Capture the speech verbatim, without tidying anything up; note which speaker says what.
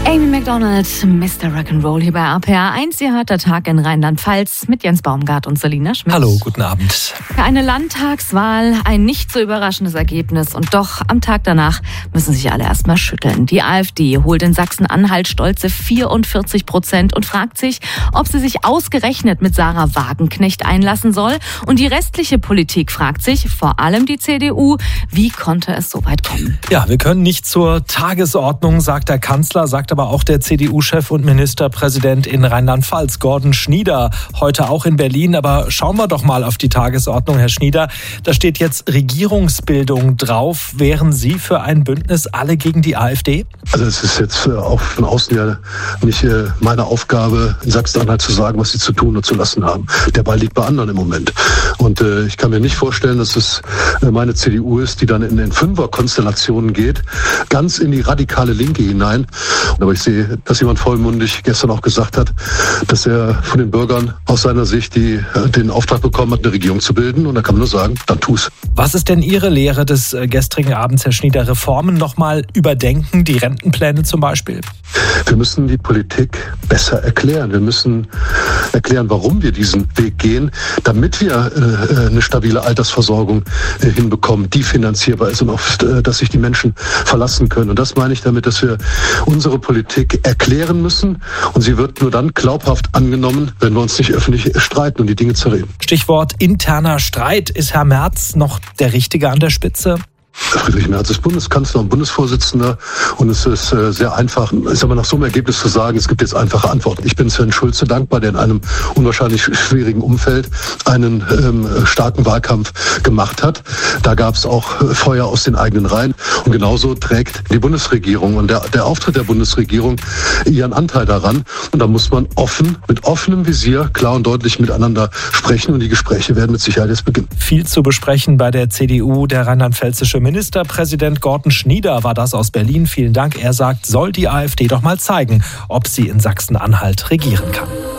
Speaker 1: Amy Macdonald, Mister Rock'n'Roll hier bei R P R eins. Ihr hört der Tag in Rheinland-Pfalz mit Jens Baumgart und Selina Schmidt.
Speaker 2: Hallo, guten Abend.
Speaker 1: Für eine Landtagswahl ein nicht so überraschendes Ergebnis. Und doch am Tag danach müssen sich alle erst mal schütteln. Die AfD holt in Sachsen-Anhalt stolze vierundvierzig Prozent und fragt sich, ob sie sich ausgerechnet mit Sarah Wagenknecht einlassen soll. Und die restliche Politik fragt sich, vor allem die C D U, wie konnte es so weit kommen?
Speaker 2: Ja, wir können nicht zur Tagesordnung, sagt der Kanzler, sagt aber auch der C D U-Chef und Ministerpräsident in Rheinland-Pfalz, Gordon Schnieder, heute auch in Berlin. Aber schauen wir doch mal auf die Tagesordnung, Herr Schnieder. Da steht jetzt Regierungsbildung drauf. Wären Sie für ein Bündnis alle gegen die AfD?
Speaker 3: Also es ist jetzt auch von außen ja nicht meine Aufgabe, in Sachsen-Anhalt zu sagen, was sie zu tun und zu lassen haben. Der Ball liegt bei anderen im Moment. Und äh, ich kann mir nicht vorstellen, dass es meine C D U ist, die dann in den Fünfer-Konstellationen geht, ganz in die radikale Linke hinein. Aber ich sehe, dass jemand vollmundig gestern auch gesagt hat, dass er von den Bürgern aus seiner Sicht die, den Auftrag bekommen hat, eine Regierung zu bilden. Und da kann man nur sagen, dann tu's.
Speaker 2: Was ist denn Ihre Lehre des gestrigen Abends, Herr Schnieder? Reformen nochmal überdenken, die Rentenpläne zum Beispiel?
Speaker 3: Wir müssen die Politik besser erklären. Wir müssen erklären, warum wir diesen Weg gehen, damit wir äh, eine stabile Altersversorgung äh, hinbekommen, die finanzierbar ist und auf äh, dass sich die Menschen verlassen können. Und das meine ich damit, dass wir unsere Politik erklären müssen. Und sie wird nur dann glaubhaft angenommen, wenn wir uns nicht öffentlich streiten und die Dinge zerreden.
Speaker 2: Stichwort interner Streit. Ist Herr Merz noch der Richtige an der Spitze?
Speaker 3: Friedrich Merz ist Bundeskanzler und Bundesvorsitzender und es ist äh, sehr einfach, ist aber nach so einem Ergebnis zu sagen, es gibt jetzt einfache Antworten. Ich bin Sven Schulze dankbar, der in einem unwahrscheinlich schwierigen Umfeld einen ähm, starken Wahlkampf gemacht hat. Da gab es auch äh, Feuer aus den eigenen Reihen und genauso trägt die Bundesregierung und der, der Auftritt der Bundesregierung ihren Anteil daran. Und da muss man offen, mit offenem Visier, klar und deutlich miteinander sprechen und die Gespräche werden mit Sicherheit jetzt beginnen.
Speaker 2: Viel zu besprechen bei der C D U, der rheinland-pfälzische Ministerpräsident Gordon Schnieder war das aus Berlin. Vielen Dank. Er sagt, soll die AfD doch mal zeigen, ob sie in Sachsen-Anhalt regieren kann.